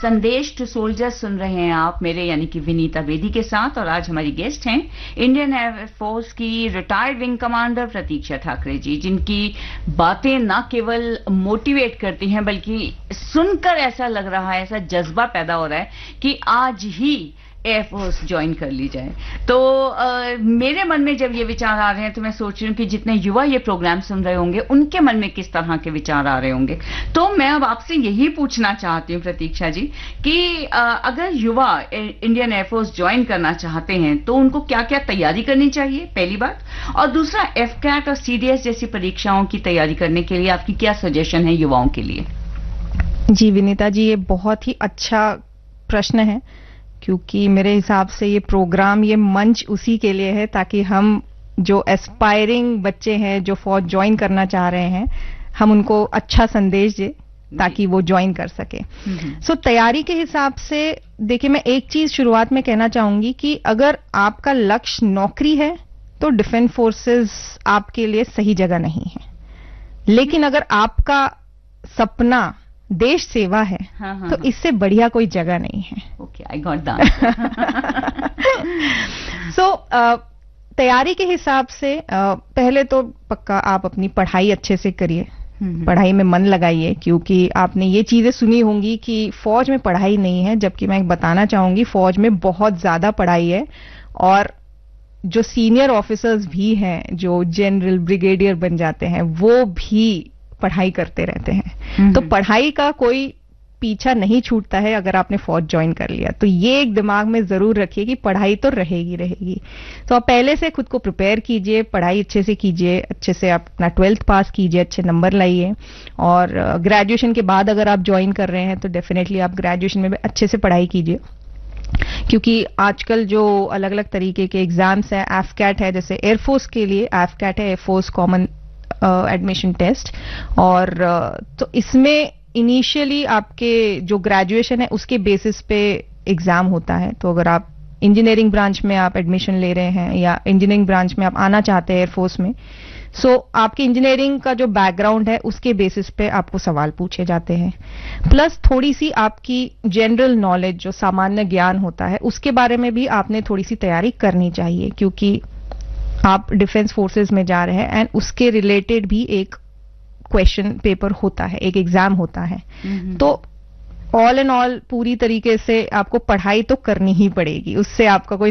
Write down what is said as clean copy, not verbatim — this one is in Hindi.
संदेश टू सोल्जर्स सुन रहे हैं आप मेरे यानी कि विनीता बेदी के साथ, और आज हमारी गेस्ट हैं इंडियन एयरफोर्स की रिटायर्ड विंग कमांडर प्रतीक्षा ठाकरे जी, जिनकी बातें ना केवल मोटिवेट करती हैं बल्कि सुनकर ऐसा लग रहा है, ऐसा जज्बा पैदा हो रहा है कि आज ही एयरफोर्स ज्वाइन कर ली जाए। तो मेरे मन में जब ये विचार आ रहे हैं तो मैं सोच रही हूँ कि जितने युवा ये प्रोग्राम सुन रहे होंगे उनके मन में किस तरह के विचार आ रहे होंगे। तो मैं अब आपसे यही पूछना चाहती हूँ प्रतीक्षा जी कि अगर युवा इंडियन एयरफोर्स ज्वाइन करना चाहते हैं तो उनको क्या क्या तैयारी करनी चाहिए, पहली बात, और दूसरा एफकैट और सीडीएस जैसी परीक्षाओं की तैयारी करने के लिए आपकी क्या सजेशन है युवाओं के लिए? जी विनीता जी, ये बहुत ही अच्छा प्रश्न है, क्योंकि मेरे हिसाब से ये प्रोग्राम, ये मंच उसी के लिए है ताकि हम जो एस्पायरिंग बच्चे हैं जो फौज ज्वाइन करना चाह रहे हैं, हम उनको अच्छा संदेश दें ताकि वो ज्वाइन कर सके। सो तैयारी के हिसाब से देखिए, मैं एक चीज शुरुआत में कहना चाहूंगी कि अगर आपका लक्ष्य नौकरी है तो डिफेंस फोर्सेस आपके लिए सही जगह नहीं है, लेकिन अगर आपका सपना देश सेवा है तो इससे बढ़िया कोई जगह नहीं है। Okay, I got that. सो तैयारी के हिसाब से पहले तो पक्का आप अपनी पढ़ाई अच्छे से करिए, पढ़ाई में मन लगाइए, क्योंकि आपने ये चीजें सुनी होंगी कि फौज में पढ़ाई नहीं है, जबकि मैं बताना चाहूंगी फौज में बहुत ज्यादा पढ़ाई है। और जो सीनियर ऑफिसर्स भी हैं, जो जनरल ब्रिगेडियर बन जाते हैं, वो भी पढ़ाई करते रहते हैं। तो पढ़ाई का कोई पीछा नहीं छूटता है अगर आपने फौज ज्वाइन कर लिया। तो ये एक दिमाग में जरूर रखिए कि पढ़ाई तो रहेगी। तो आप पहले से खुद को प्रिपेयर कीजिए, पढ़ाई अच्छे से कीजिए, अच्छे से आप अपना 12th पास कीजिए, अच्छे नंबर लाइए। और ग्रेजुएशन के बाद अगर आप ज्वाइन कर रहे हैं तो डेफिनेटली आप ग्रेजुएशन में भी अच्छे से पढ़ाई कीजिए, क्योंकि आजकल जो अलग अलग तरीके के एग्जाम्स हैं, एफकैट है, जैसे एयरफोर्स के लिए एफकैट है, एयरफोर्स कॉमन एडमिशन टेस्ट, और तो इसमें इनिशियली आपके जो ग्रेजुएशन है उसके बेसिस पे एग्जाम होता है। तो अगर आप इंजीनियरिंग ब्रांच में आप एडमिशन ले रहे हैं या इंजीनियरिंग ब्रांच में आप आना चाहते हैं एयरफोर्स में, सो आपकी इंजीनियरिंग का जो बैकग्राउंड है उसके बेसिस पे आपको सवाल पूछे जाते हैं, प्लस थोड़ी सी आपकी जनरल नॉलेज, जो सामान्य ज्ञान होता है, उसके बारे में भी आपने थोड़ी सी तैयारी करनी चाहिए, क्योंकि आप डिफेंस फोर्सेस में जा रहे हैं एंड उसके रिलेटेड भी एक क्वेश्चन पेपर होता है, एक एग्जाम होता है। तो ऑल एंड ऑल पूरी तरीके से आपको पढ़ाई तो करनी ही पड़ेगी, उससे आपका कोई